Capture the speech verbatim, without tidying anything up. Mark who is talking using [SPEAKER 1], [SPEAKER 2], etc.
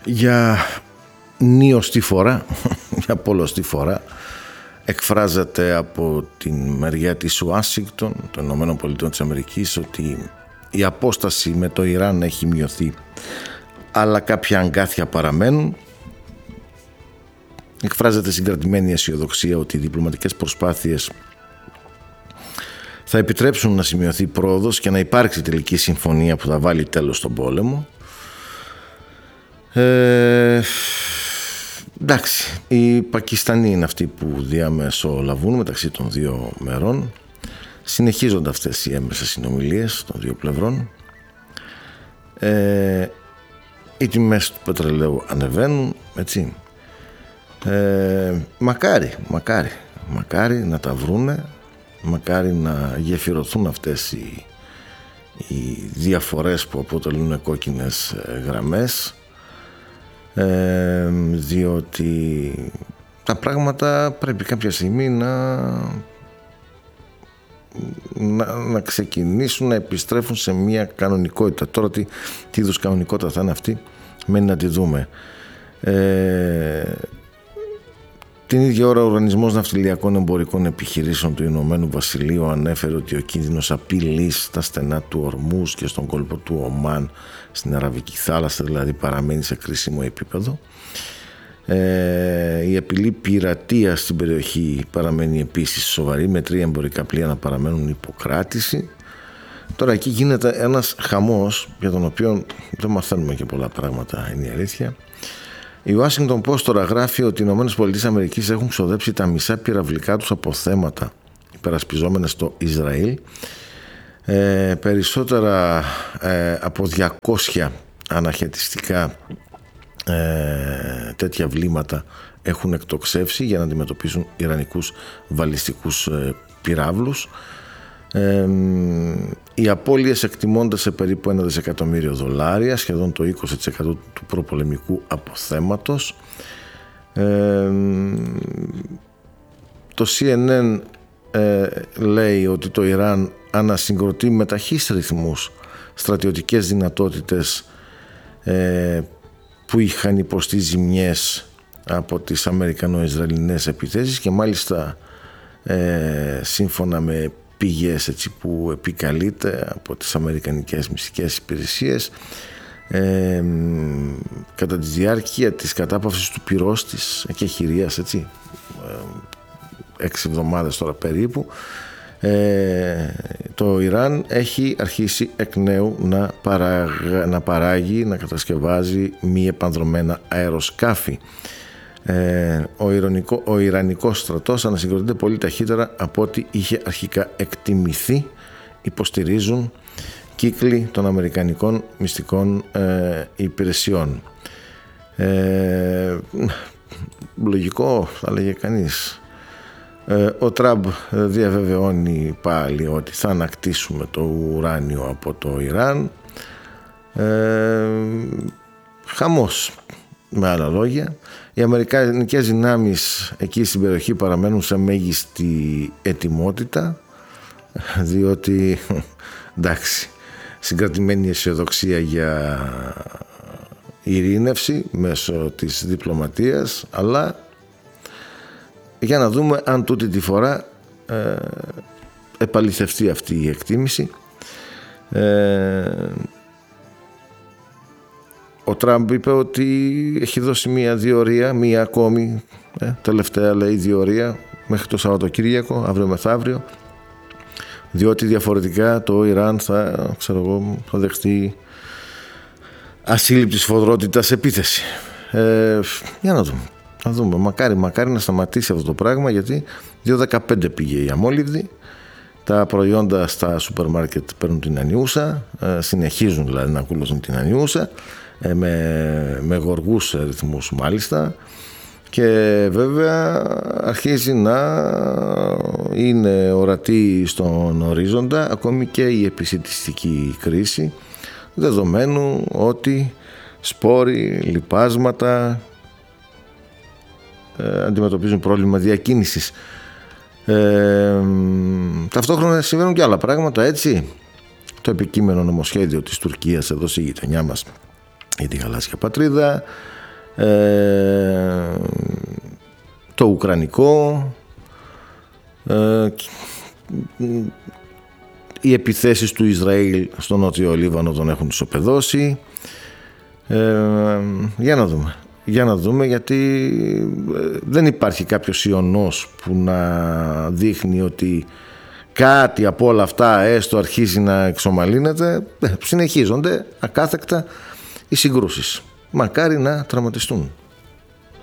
[SPEAKER 1] για νίωστη φορά, για πολλωστή φορά, εκφράζεται από την μεριά της Ουάσιγκτον, των Ηνωμένων Πολιτειών της Αμερικής, ότι η απόσταση με το Ιράν έχει μειωθεί, αλλά κάποια αγκάθια παραμένουν. Εκφράζεται συγκρατημένη αισιοδοξία ότι οι διπλωματικές προσπάθειες θα επιτρέψουν να σημειωθεί πρόοδος και να υπάρξει τελική συμφωνία που θα βάλει τέλος στον πόλεμο. Ε, εντάξει, οι Πακιστανοί είναι αυτοί που διαμεσολαβούν μεταξύ των δύο μερών. Συνεχίζονται αυτές οι έμμεσες συνομιλίες των δύο πλευρών. Ε, οι τιμές του πετρελαίου ανεβαίνουν, έτσι. Ε, μακάρι, μακάρι, μακάρι να τα βρούνε, μακάρι να γεφυρωθούν αυτές οι, οι διαφορές που αποτελούν κόκκινες γραμμές, ε, διότι τα πράγματα πρέπει κάποια στιγμή να, να, να ξεκινήσουν να επιστρέφουν σε μια κανονικότητα. Τώρα τι, τι είδους κανονικότητα θα είναι αυτή, μένει να τη δούμε. Ε, Την ίδια ώρα ο Οργανισμός Ναυτιλιακών Εμπορικών Επιχειρήσεων του Ηνωμένου Βασιλείου ανέφερε ότι ο κίνδυνος απειλής στα στενά του Ορμούζ και στον κόλπο του Ομάν, στην Αραβική θάλασσα δηλαδή, παραμένει σε κρίσιμο επίπεδο. Ε, η απειλή πειρατείας στην περιοχή παραμένει επίσης σοβαρή, με τρία εμπορικά πλοία να παραμένουν υποκράτηση. Τώρα εκεί γίνεται ένας χαμός για τον οποίο δεν μαθαίνουμε και πολλά πράγματα, είναι η αλήθεια. Η Washington Post τώρα γράφει ότι οι ΗΠΑ έχουν ξοδέψει τα μισά πυραυλικά τους αποθέματα υπερασπιζόμενες στο Ισραήλ. Ε, περισσότερα ε, από διακόσια αναχαιτιστικά ε, τέτοια βλήματα έχουν εκτοξεύσει για να αντιμετωπίσουν ιρανικούς βαλιστικούς ε, πυράβλους. Ε, οι απώλειες εκτιμώνται σε περίπου ένα δισεκατομμύριο δολάρια, σχεδόν το είκοσι τοις εκατό του προπολεμικού αποθέματος. Ε, το σι εν εν ε, λέει ότι το Ιράν ανασυγκροτεί με ταχύς ρυθμούς στρατιωτικές δυνατότητες ε, που είχαν υποστεί ζημιές από τις αμερικανο-ισραηλινές επιθέσεις, και μάλιστα ε, σύμφωνα με πηγές έτσι, που επικαλείται από τις αμερικανικές μυστικές υπηρεσίες, ε, κατά τη διάρκεια της κατάπαυσης του πυρός της εκεχηρίας, έτσι, έξι εβδομάδες τώρα περίπου, ε, το Ιράν έχει αρχίσει εκ νέου να, παράγει, να παράγει, να κατασκευάζει μη επανδρωμένα αεροσκάφη. Ε, ο, ηρωνικό, ο Ιρανικός στρατός ανασυγκροτείται πολύ ταχύτερα από ό,τι είχε αρχικά εκτιμηθεί, υποστηρίζουν κύκλοι των αμερικανικών μυστικών ε, υπηρεσιών. Ε, λογικό θα λέγε κανείς. Ε, ο Τραμπ διαβεβαιώνει πάλι ότι θα ανακτήσουμε το ουράνιο από το Ιράν. Ε, χαμός, με άλλα λόγια. Οι αμερικανικές δυνάμεις εκεί στην περιοχή παραμένουν σε μέγιστη ετοιμότητα, διότι εντάξει, συγκρατημένη αισιοδοξία για ειρήνευση μέσω της διπλωματίας, αλλά για να δούμε αν τούτη τη φορά ε, επαληθευτεί αυτή η εκτίμηση. ε, Ο Τραμπ είπε ότι έχει δώσει μία διορία, μία ακόμη, ε, τελευταία λέει διορία, μέχρι το Σαββατοκύριακο, αύριο μεθαύριο, διότι διαφορετικά το Ιράν θα, ξέρω εγώ, θα δεχτεί ασύλληπτης σφοδρότητας επίθεση. Ε, για να δούμε, να δούμε. Μακάρι, μακάρι να σταματήσει αυτό το πράγμα, γιατί δύο δεκαπέντε πήγε η αμόλυβδη. Τα προϊόντα στα σούπερ μάρκετ παίρνουν την ανιούσα, ε, συνεχίζουν δηλαδή να ακολουθούν την ανιούσα, με, με γοργούς ρυθμούς μάλιστα, και βέβαια αρχίζει να είναι ορατή στον ορίζοντα ακόμη και η επισιτιστική κρίση, δεδομένου ότι σπόροι, λιπάσματα ε, αντιμετωπίζουν πρόβλημα διακίνησης. Ε, ταυτόχρονα συμβαίνουν και άλλα πράγματα, έτσι. Το επικείμενο νομοσχέδιο της Τουρκίας εδώ στη γειτονιά μας για τη γαλάζια πατρίδα, ε, το ουκρανικό, ε, οι επιθέσεις του Ισραήλ στο Νότιο Λίβανο τον έχουν ισοπεδώσει. Ε, για να δούμε. Για να δούμε, γιατί δεν υπάρχει κάποιος ιονός που να δείχνει ότι κάτι από όλα αυτά έστω αρχίζει να εξομαλύνεται. Συνεχίζονται ακάθεκτα οι συγκρούσεις. Μακάρι να τραυματιστούν.